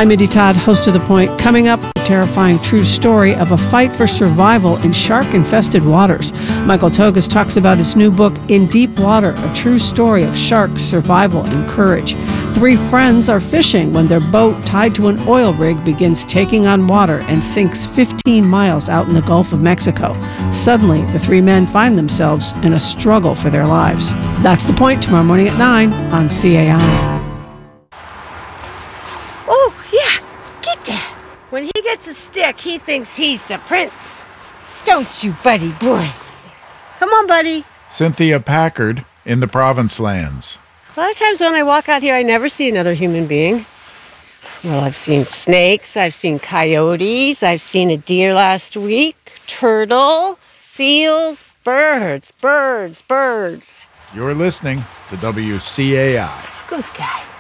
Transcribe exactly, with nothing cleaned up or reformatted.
I'm Mindy Todd, host of The Point. Coming up, a terrifying true story of a fight for survival in shark-infested waters. Michael Togas talks about his new book, In Deep Water, a true story of sharks, survival, and courage. Three friends are fishing when their boat, tied to an oil rig, begins taking on water and sinks fifteen miles out in the Gulf of Mexico. Suddenly, the three men find themselves in a struggle for their lives. That's The Point, tomorrow morning at nine on C A I. Oh, yeah, get that. When he gets a stick, he thinks he's the prince. Don't you, buddy boy? Come on, buddy. Cynthia Packard in the Province Lands. A lot of times when I walk out here, I never see another human being. Well, I've seen snakes, I've seen coyotes, I've seen a deer last week, turtle, seals, birds, birds, birds. You're listening to W C A I. Good guy.